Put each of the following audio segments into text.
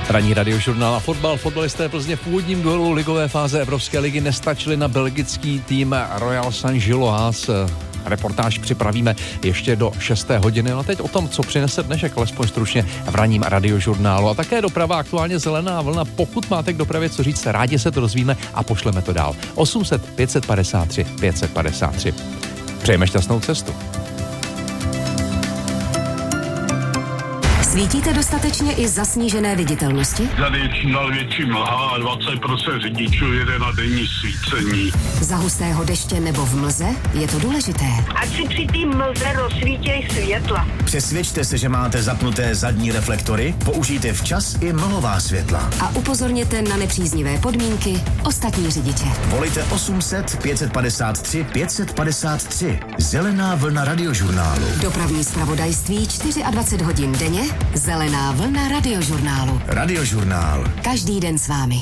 Ranní radiožurnál a fotbal. Fotbalisté Plzně v původním duelu ligové fáze Evropské ligy nestačili na belgický tým Royal Saint-Gilloise. Reportáž připravíme ještě do 6. hodiny. A teď o tom, co přinese dnešek, alespoň stručně v ranním radiožurnálu. A také doprava, aktuálně zelená vlna. Pokud máte k dopravě co říct, rádi se to dozvíme a pošleme to dál. 800 553 553. Přejeme šťastnou cestu. Svítíte dostatečně i za snížené viditelnosti? Tady je čím dál větší mlha a 20% řidičů jede na denní svícení. Za hustého deště nebo v mlze je to důležité. Ať si při té mlze rozsvítěj světla. Přesvědčte se, že máte zapnuté zadní reflektory, použijte včas i mlhová světla. A upozorněte na nepříznivé podmínky ostatní řidiče. Volejte 800 553 553. Zelená vlna radiožurnálu. Dopravní zpravodajství 24 hodin denně. Zelená vlna radiožurnálu. Radiožurnál. Každý den s vámi.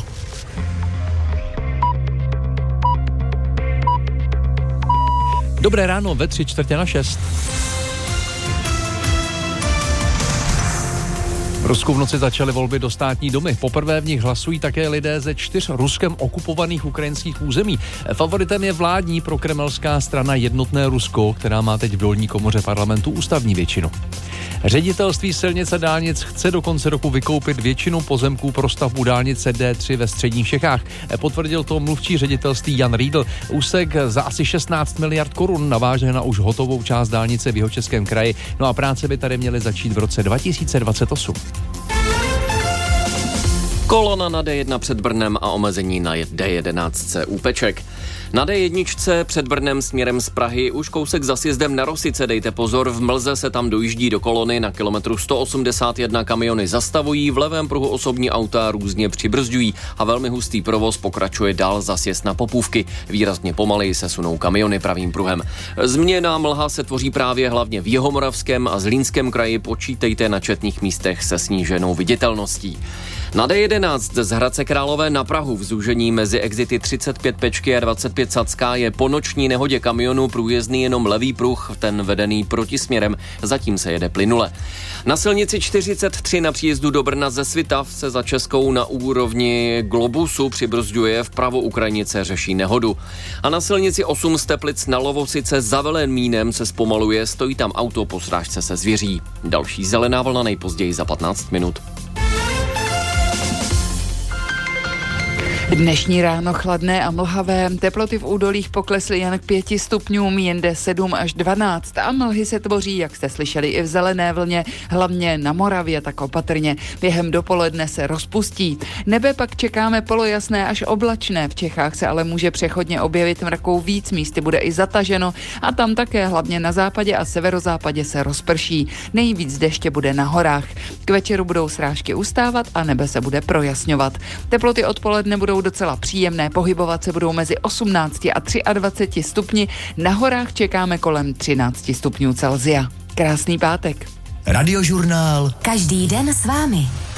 Dobré ráno ve 5:45. V Rusku v noci začaly volby do státní dumy. Poprvé v nich hlasují také lidé ze 4 Ruskem okupovaných ukrajinských území. Favoritem je vládní prokremelská strana Jednotné Rusko, která má teď v dolní komoře parlamentu ústavní většinu. Ředitelství silnic a dálnic chce do konce roku vykoupit většinu pozemků pro stavbu dálnice D3 ve středních Čechách. Potvrdil to mluvčí ředitelství Jan Riedl. Úsek za asi 16 miliard korun naváže na už hotovou část dálnice v Jihočeském kraji. No a práce by tady měly začít v roce 2028. Kolona na D1 před Brnem a omezení na D11 u Peček. Na D1 před Brnem směrem z Prahy už kousek za sjezdem na Rosice, dejte pozor, v mlze se tam dojíždí do kolony, na kilometru 181 kamiony zastavují, v levém pruhu osobní auta různě přibrzďují a velmi hustý provoz pokračuje dál za sjezd na Popůvky. Výrazně pomaleji se sunou kamiony pravým pruhem. Změna mlha se tvoří právě hlavně v Jihomoravském a Zlínském kraji, počítejte na četných místech se sníženou viditelností. Na D11 z Hradce Králové na Prahu v zúžení mezi exity 35 Pečky a 25 Sacká je po noční nehodě kamionu průjezdný jenom levý pruh, ten vedený protisměrem, zatím se jede plynule. Na silnici 43 na příjezdu do Brna ze Svitav se za Českou na úrovni Globusu přibrzďuje, vpravo u krajnice řeší nehodu. A na silnici 8 z Teplic na Lovosice za Velemínem se zpomaluje, stojí tam auto po srážce se zvěří. Další zelená vlna nejpozději za 15 minut. Dnešní ráno chladné a mlhavé, teploty v údolích poklesly jen k 5 stupňům, jinde 7 až 12 a mlhy se tvoří, jak jste slyšeli, i v zelené vlně, hlavně na Moravě, tak opatrně. Během dopoledne se rozpustí. Nebe pak čekáme polojasné až oblačné, v Čechách se ale může přechodně objevit mrakou víc, místy bude i zataženo a tam také hlavně na západě a severozápadě se rozprší. Nejvíc deště bude na horách. K večeru budou srážky ustávat a nebe se bude projasňovat. Teploty odpoledne budou docela příjemné, pohybovat se budou mezi 18 a 23 stupni, na horách čekáme kolem 13 stupňů Celsia. Krásný pátek. Radiožurnál. Každý den s vámi.